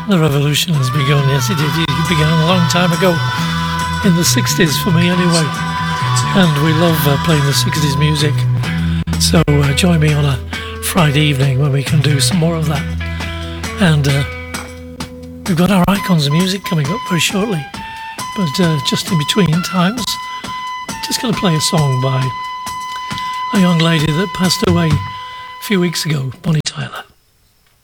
The revolution has begun. Yes, it did. It began a long time ago, in the 60s for me anyway. And we love playing the 60s music. So join me on a Friday evening when we can do some more of that. And we've got our Icons of Music coming up very shortly. But just in between times, just going to play a song by a young lady that passed away a few weeks ago, Bonnie Tyler.